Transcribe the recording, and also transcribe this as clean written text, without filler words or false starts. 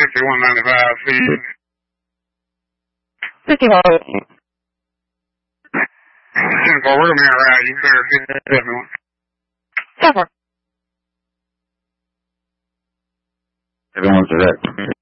5195 feet. 51. Well, we're going to be around. You better get that 71. 7. Everyone's direct.